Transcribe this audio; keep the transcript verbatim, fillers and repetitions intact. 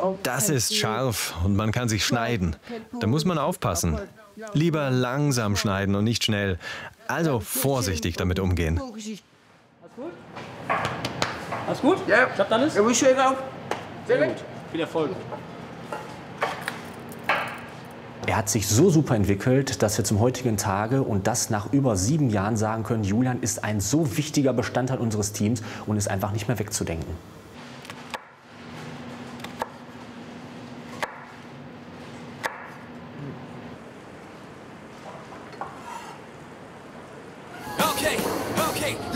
Das ist scharf und man kann sich schneiden. Da muss man aufpassen. Lieber langsam schneiden und nicht schnell. Also vorsichtig damit umgehen. Alles gut? Alles gut? Ja. Klappt alles? Ja, schön auf. Sehr gut. Viel Erfolg. Er hat sich so super entwickelt, dass wir zum heutigen Tage und das nach über sieben Jahren sagen können, Julian ist ein so wichtiger Bestandteil unseres Teams und ist einfach nicht mehr wegzudenken.